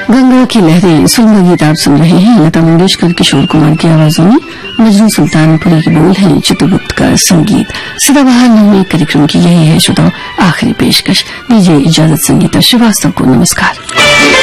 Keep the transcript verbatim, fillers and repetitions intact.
गंगा की लहरें फिल्म गीत आप सुन रहे हैं। लता मंगेशकर, किशोर कुमार की आवाजों में मजनू सुल्तानपुरी के बोल हैं, चित्रगुप्त का संगीत। सदाबहार नवमी कार्यक्रम की यही है श्रोताओं आखिरी पेशकश। दीजिए इजाजत संगीता श्रीवास्तव को। नमस्कार।